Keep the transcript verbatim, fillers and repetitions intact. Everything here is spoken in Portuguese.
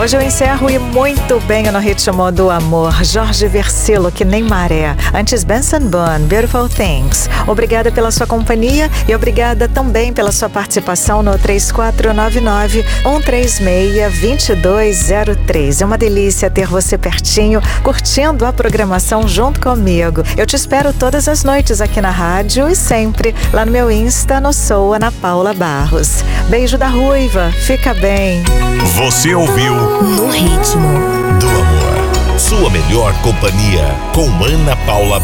Hoje eu encerro e muito bem no ritmo do amor. Jorge Versilo, Que Nem Maré. Antes Benson Boone, Beautiful Things. Obrigada pela sua companhia e obrigada também pela sua participação no três quatro nove nove, um três seis, dois dois zero três. É uma delícia ter você pertinho, curtindo a programação junto comigo. Eu te espero todas as noites aqui na rádio e sempre lá no meu Insta, no Sou Ana Paula Barros. Beijo da Ruiva, fica bem. Você ouviu No Ritmo do Amor, sua melhor companhia com Ana Paula